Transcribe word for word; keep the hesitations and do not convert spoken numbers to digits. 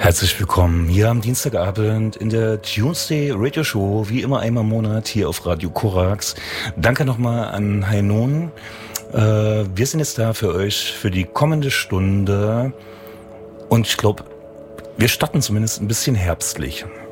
Herzlich willkommen hier am Dienstagabend in der Tuesday Radio Show, wie immer einmal im Monat hier auf Radio Korax. Danke nochmal an Heinon. Äh, wir sind jetzt da für euch für die kommende Stunde und ich glaube, wir starten zumindest ein bisschen herbstlich.